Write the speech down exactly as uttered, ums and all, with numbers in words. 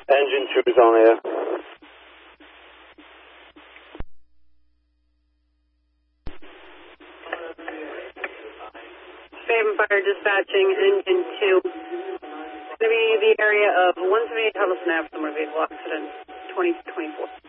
Engine two is on air. Faven Fire dispatching engine two. It's going to be the area of one seventy-eight Huddleston Ave, motor vehicle accident, twenty twenty-four.